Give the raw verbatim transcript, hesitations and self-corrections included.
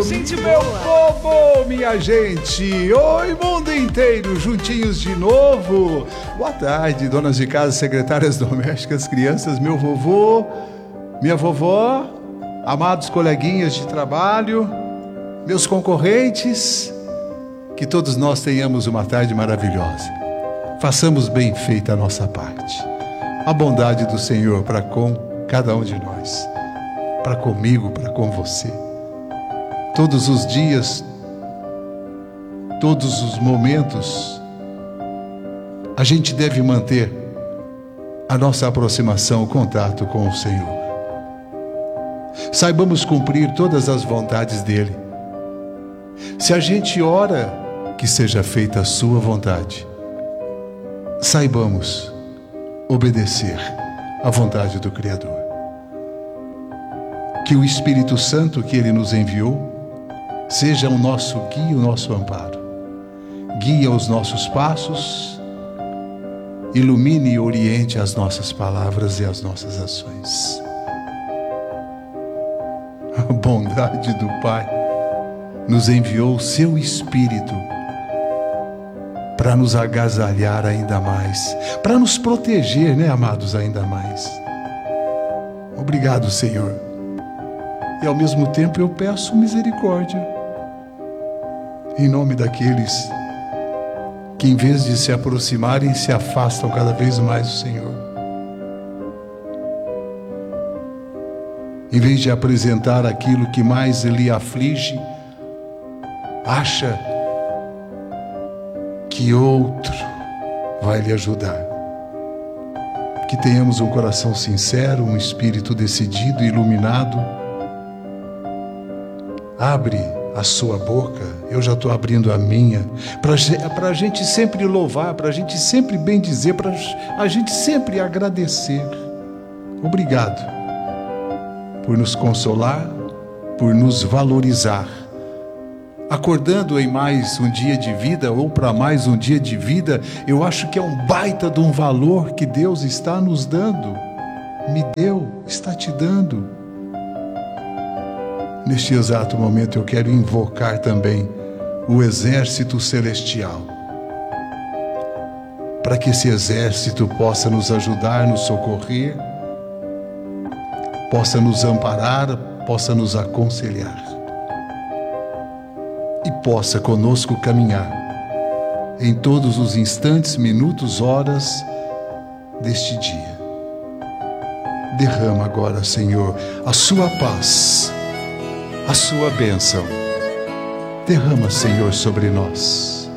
Gente, meu povo, minha gente, oi mundo inteiro, juntinhos de novo. Boa tarde, donas de casa, secretárias domésticas, crianças, meu vovô, minha vovó, amados coleguinhas de trabalho, meus concorrentes, que todos nós tenhamos uma tarde maravilhosa. Façamos bem feita a nossa parte. A bondade do Senhor para com cada um de nós, para comigo, para com você. Todos os dias, todos os momentos, a gente deve manter a nossa aproximação, o contato com o Senhor. Saibamos cumprir todas as vontades dEle. Se a gente ora, que seja feita a sua vontade. Saibamos obedecer à vontade do Criador. Que o Espírito Santo que Ele nos enviou seja o nosso guia, o nosso amparo. Guia os nossos passos, ilumine e oriente as nossas palavras e as nossas ações. A bondade do Pai nos enviou o seu Espírito para nos agasalhar ainda mais, para nos proteger, né, amados, ainda mais. Obrigado, Senhor. E ao mesmo tempo eu peço misericórdia em nome daqueles que, em vez de se aproximarem, se afastam cada vez mais do Senhor. Em vez de apresentar aquilo que mais lhe aflige, acha que outro vai lhe ajudar. Que tenhamos um coração sincero, um espírito decidido e iluminado. Abre a sua boca, eu já estou abrindo a minha, para a gente sempre louvar, para a gente sempre bendizer, para a gente sempre agradecer. Obrigado por nos consolar, por nos valorizar. Acordando em mais um dia de vida, ou para mais um dia de vida, eu acho que é um baita de um valor que Deus está nos dando. Me deu, está te dando. Neste exato momento eu quero invocar também o exército celestial, para que esse exército possa nos ajudar, nos socorrer, possa nos amparar, possa nos aconselhar e possa conosco caminhar em todos os instantes, minutos, horas deste dia. Derrama agora, Senhor, a sua paz, a sua bênção. Derrama, Senhor, sobre nós.